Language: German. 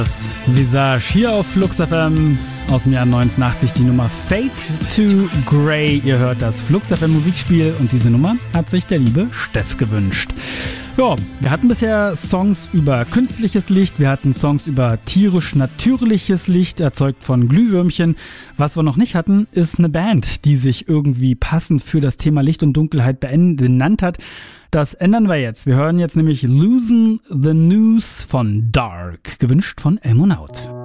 Visage hier auf Flux FM aus dem Jahr 1980, die Nummer Fade to Grey. Ihr hört das Flux FM Musikspiel und diese Nummer hat sich der liebe Steff gewünscht. Ja, wir hatten bisher Songs über künstliches Licht, wir hatten Songs über tierisch-natürliches Licht, erzeugt von Glühwürmchen. Was wir noch nicht hatten, ist eine Band, die sich irgendwie passend für das Thema Licht und Dunkelheit benannt hat. Das ändern wir jetzt. Wir hören jetzt nämlich Losing the News von Dark, gewünscht von Elmonaut.